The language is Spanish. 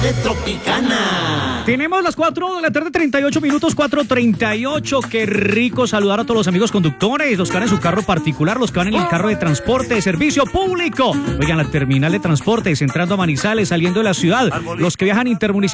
de Tropicana. Tenemos las 4 de la tarde, 38 minutos, 4:38. Qué rico saludar a todos los amigos conductores, los que van en su carro particular, los que van en el carro de transporte de servicio público. Oigan, la terminal de transportes, entrando a Manizales, saliendo de la ciudad, los que viajan intermunicipalmente.